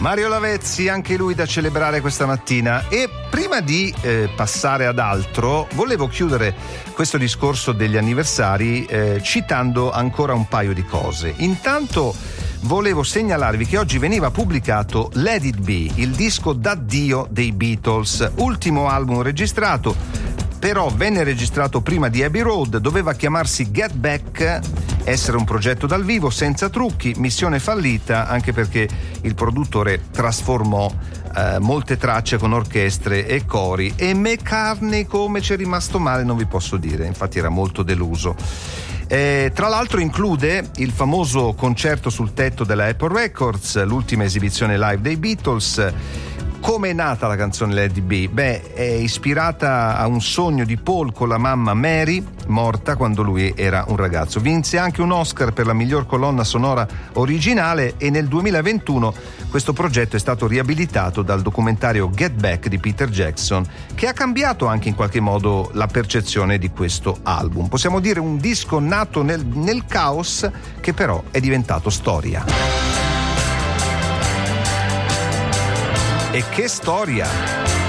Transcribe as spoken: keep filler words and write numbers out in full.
Mario Lavezzi, anche lui da celebrare questa mattina. E prima di eh, passare ad altro, volevo chiudere questo discorso degli anniversari eh, citando ancora un paio di cose. Intanto volevo segnalarvi che oggi veniva pubblicato Let It Be, il disco d'addio dei Beatles, ultimo album registrato, però venne registrato prima di Abbey Road, doveva chiamarsi Get Back, essere un progetto dal vivo senza trucchi, missione fallita anche perché il produttore trasformò eh, molte tracce con orchestre e cori, e McCartney come ci è rimasto male non vi posso dire, infatti era molto deluso. Eh, tra l'altro include il famoso concerto sul tetto della Apple Records, l'ultima esibizione live dei Beatles. Come è nata la canzone Let It Be? Beh, è ispirata a un sogno di Paul con la mamma Mary, morta quando lui era un ragazzo. Vinse anche un Oscar per la miglior colonna sonora originale e nel duemilaventuno questo progetto è stato riabilitato dal documentario Get Back di Peter Jackson, che ha cambiato anche in qualche modo la percezione di questo album. Possiamo dire un disco nato nel, nel caos che però è diventato storia. E che storia!